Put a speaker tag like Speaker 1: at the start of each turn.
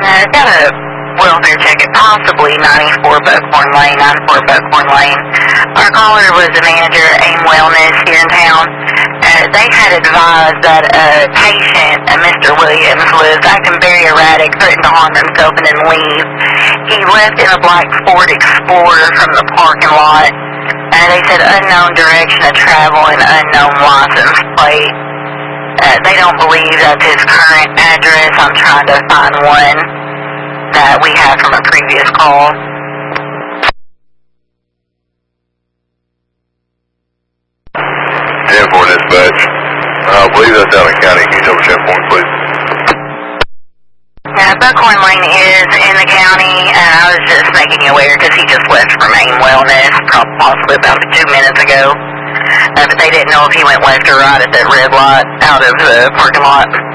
Speaker 1: Got a welfare ticket, possibly 94 Buckhorn Lane, 94 Buckhorn Lane. Our caller was the manager at AIM Wellness here in town. They had advised that a patient, Mr. Williams, was acting very erratic, threatened to harm himself and then leave. He left in a black Ford Explorer from the parking lot. They said unknown direction of travel and unknown license plate. They don't believe that's his current address. I'm trying to find one that we have from a previous call.
Speaker 2: 10-4 dispatch. I believe that's out of county. Can you double check for me, please?
Speaker 1: Buckhorn Lane is in the county. I was just making you aware because he just left from AIM Wellness possibly about 2 minutes ago. But they didn't know if he went left or right at that red light out of the parking lot.